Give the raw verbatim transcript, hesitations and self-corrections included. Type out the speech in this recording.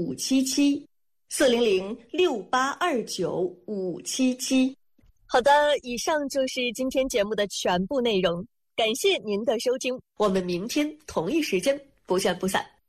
五七七，四零零六八二九五七七。 好的，以上就是今天节目的全部内容，感谢您的收听， 我们明天同一时间不见不散。